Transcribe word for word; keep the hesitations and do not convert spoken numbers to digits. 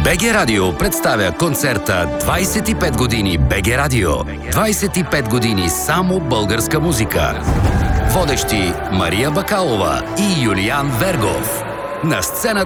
БГ Радио представя концерта двайсет и пет години БГ Радио. двайсет и пет години само българска музика. Водещи Мария Бакалова и Юлиан Вергов. На сцената